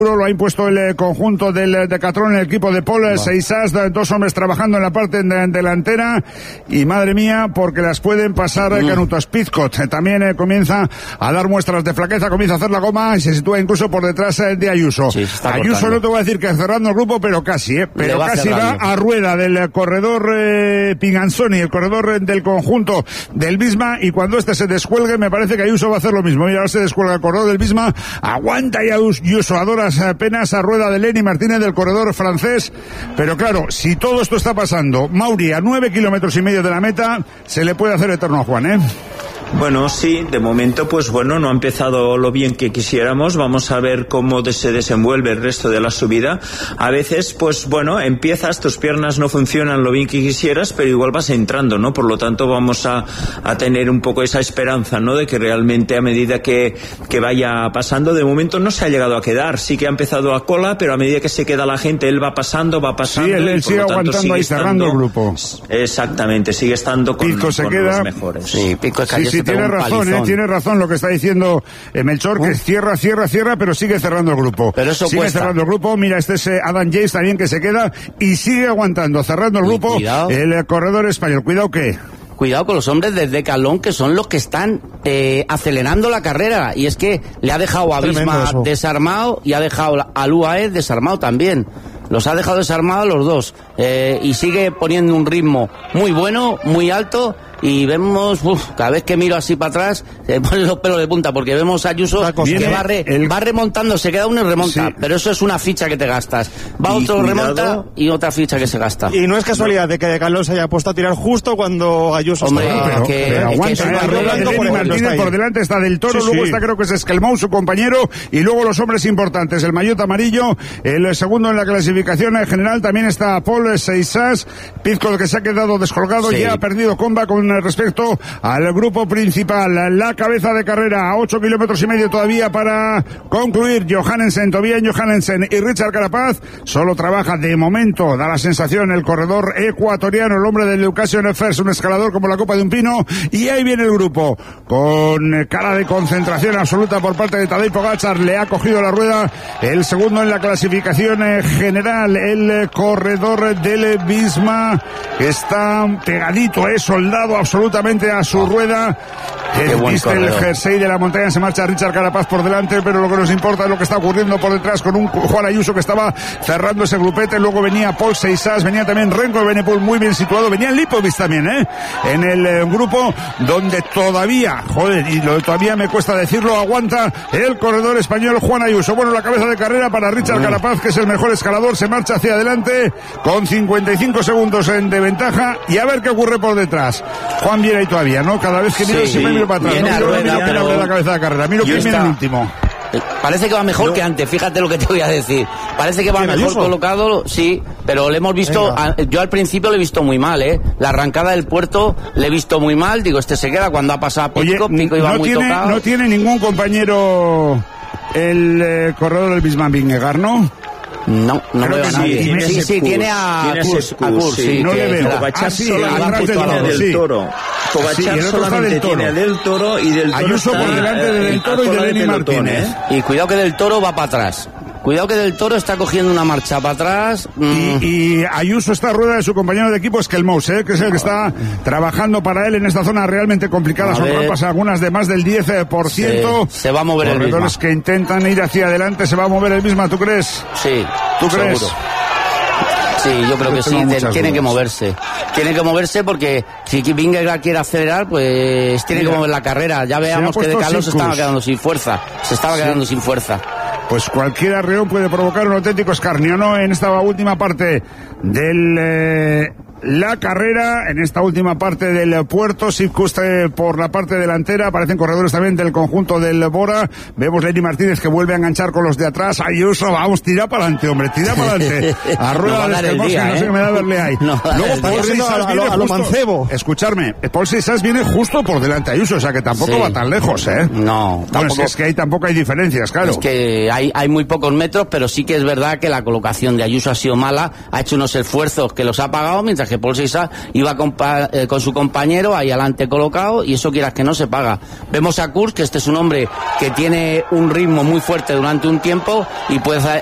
Lo ha impuesto el conjunto del Decathlon, el equipo de Paul Seixas, dos hombres trabajando en la parte delantera, y madre mía, porque las pueden pasar Canutos. Pizcot también comienza a dar muestras de flaqueza, comienza a hacer la goma y se sitúa incluso por detrás de Ayuso. Sí, Ayuso no te voy a decir que cerrando el grupo, pero casi, pero casi va a rueda del corredor Pinganzoni, el corredor del conjunto del Visma, y cuando este se descuelgue me parece que Ayuso va a hacer lo mismo. Mira, ahora se descuelga el corredor del Visma, aguanta y Ayuso a duras penas a rueda de Lenny Martínez del corredor francés, pero claro, si todo esto está pasando, Mauri a 9,5 kilómetros de la meta, se le puede hacer eterno a Juan, Bueno, sí, de momento pues bueno, no ha empezado lo bien que quisiéramos. Vamos a ver cómo se desenvuelve el resto de la subida. A veces pues bueno, empiezas, tus piernas no funcionan lo bien que quisieras, pero igual vas entrando, ¿no? Por lo tanto vamos a tener un poco esa esperanza, ¿no? De que realmente a medida que vaya pasando, de momento no se ha llegado a quedar. Sí que ha empezado a cola, pero a medida que se queda la gente, él va pasando. Sí, él sigue aguantando ahí, cerrando el grupo. Exactamente, sigue estando con los mejores. Sí, Pico es tiene razón lo que está diciendo Melchor, que cierra, pero sigue cerrando el grupo. Pero eso sigue cerrando el grupo. Mira, este es Adam Yates también, que se queda y sigue aguantando, cerrando el grupo. Cuidado. El corredor español. Cuidado con los hombres del Decathlon, que son los que están acelerando la carrera, y es que le ha dejado a Visma desarmado y ha dejado al UAE desarmado también. Los ha dejado desarmados los dos, y sigue poniendo un ritmo muy bueno, muy alto, y vemos, cada vez que miro así para atrás, se ponen los pelos de punta, porque vemos a Ayuso que va remontando, se queda uno y remonta, sí. Pero eso es una ficha que te gastas. Va otro, cuidado, remonta, y otra ficha que se gasta. Y no es casualidad de que Decathlon se haya puesto a tirar justo cuando Ayuso está... Pero aguanta, Martínez por delante está Del Toro, luego está, creo que es Esquelmou, su compañero, y luego los hombres importantes, el maillot amarillo, el segundo en la clasificación general, también está Paul Seixas, Pizco, que se ha quedado descolgado, y ha perdido comba con respecto al grupo principal. La cabeza de carrera a 8,5 kilómetros todavía para concluir. Tobias Johannesen y Richard Carapaz. Solo trabaja de momento, da la sensación, el corredor ecuatoriano, el hombre del Education First, un escalador como la copa de un pino. Y ahí viene el grupo con cara de concentración absoluta por parte de Tadej Pogačar. Le ha cogido la rueda el segundo en la clasificación general, el corredor del Visma, que está pegadito, soldado absolutamente a su rueda. Viste el jersey de la montaña, se marcha Richard Carapaz por delante, pero lo que nos importa es lo que está ocurriendo por detrás con un Juan Ayuso que estaba cerrando ese grupete. Luego venía Paul Seixas, venía también Renko Evenepoel muy bien situado, venía Lipovic también, en el grupo, donde todavía, todavía me cuesta decirlo, aguanta el corredor español Juan Ayuso. Bueno, la cabeza de carrera para Richard Carapaz, que es el mejor escalador, se marcha hacia adelante con 55 segundos de ventaja, y a ver qué ocurre por detrás. Juan viene ahí todavía, ¿no? Cada vez que miro siempre miro para atrás, miro la cabeza de carrera, miro quién viene el último. Parece que va mejor que antes, fíjate lo que te voy a decir. Parece que va mejor Ayuso colocado, sí, pero le hemos visto, yo al principio le he visto muy mal, La arrancada del puerto le he visto muy mal, digo, se queda cuando ha pasado Pico iba muy tocado. No tiene ningún compañero el corredor del Bisman Vingegaard, ¿no? No veo a nadie. Sí, tiene a Kurs, sí. No le veo. Pogačar solamente tiene Del Toro. Pogačar solamente tiene a Del Toro, y Del Toro Ayuso por delante de Del Toro y de Lenny Martínez. Y cuidado que Del Toro va para atrás. Cuidado que Del Toro está cogiendo una marcha para atrás. Y Ayuso está a rueda de su compañero de equipo, Esquelmou, que es el que está trabajando para él en esta zona realmente complicada. Son rampas algunas de más del 10%. Se va a mover el Visma. Corredores que intentan ir hacia adelante, se va a mover el Visma, ¿tú crees? Sí. ¿Tú crees? Seguro. Sí, yo creo que sí, tiene que moverse. Tiene que moverse porque si Vingegaard quiere acelerar, pues tiene que mover la carrera. Ya veamos que Decathlon se estaba quedando sin fuerza. quedando sin fuerza. Pues cualquier arreón puede provocar un auténtico escarnio, ¿no? En esta última parte del la carrera, en esta última parte del puerto, Sipkust por la parte delantera, aparecen corredores también del conjunto del Bora. Vemos Lenny Martínez que vuelve a enganchar con los de atrás. Ayuso, vamos, tira para adelante, hombre, tira para adelante. A rueda de Esquelmou, no sé qué me da verle ahí. Luego Paul Seixas viene a lo mancebo. Escucharme, Paul Seixas viene justo por delante Ayuso, o sea que tampoco va tan lejos, No, bueno, es que ahí tampoco hay diferencias, claro. Es que hay muy pocos metros, pero sí que es verdad que la colocación de Ayuso ha sido mala, ha hecho unos esfuerzos que los ha pagado, mientras que Paul Seiza iba con su compañero ahí adelante colocado, y eso quieras que no se paga. Vemos a Kurz, que este es un hombre que tiene un ritmo muy fuerte durante un tiempo y puede